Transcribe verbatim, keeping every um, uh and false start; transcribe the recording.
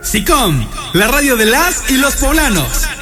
SICOM, la radio de las y los poblanos.